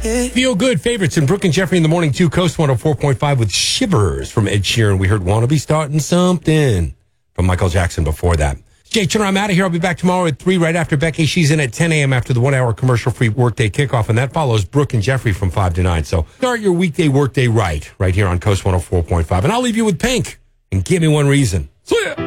Feel good favorites in Brooke and Jeffrey in the morning, too. Coast 104.5 with Shivers from Ed Sheeran. We heard Wanna Be Starting Something from Michael Jackson before that. Jay Turner, I'm out of here. I'll be back tomorrow at 3 right after Becky. She's in at 10 a.m. after the 1 hour commercial free workday kickoff. And that follows Brooke and Jeffrey from 5 to 9. So start your weekday workday right here on Coast 104.5. And I'll leave you with Pink and Give Me One Reason. See ya.